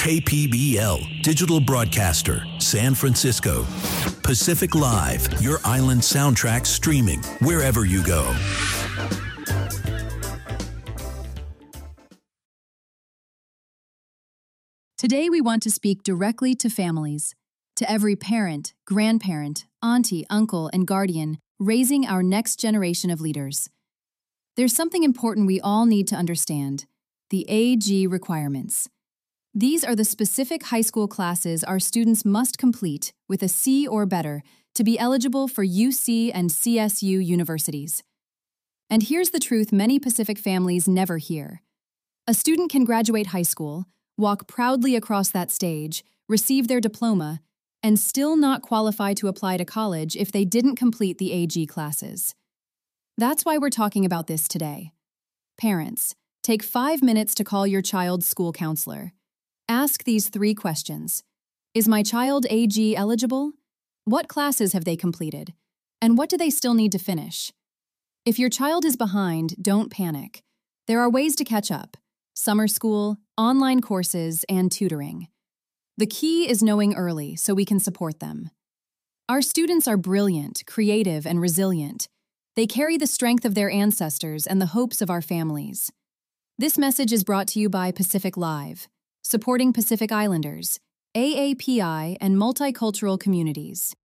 KPBL, digital broadcaster, San Francisco. Pacific Live, your island soundtrack streaming wherever you go. Today we want to speak directly to families, to every parent, grandparent, auntie, uncle, and guardian raising our next generation of leaders. There's something important we all need to understand: the AG requirements. These are the specific high school classes our students must complete with a C or better to be eligible for UC and CSU universities. And here's the truth many Pacific families never hear. A student can graduate high school, walk proudly across that stage, receive their diploma, and still not qualify to apply to college if they didn't complete the AG classes. That's why we're talking about this today. Parents, take 5 minutes to call your child's school counselor. Ask these 3 questions. Is my child AG eligible? What classes have they completed? And what do they still need to finish? If your child is behind, don't panic. There are ways to catch up: summer school, online courses, and tutoring. The key is knowing early so we can support them. Our students are brilliant, creative, and resilient. They carry the strength of their ancestors and the hopes of our families. This message is brought to you by Pacific Live, supporting Pacific Islanders, AAPI, and multicultural communities.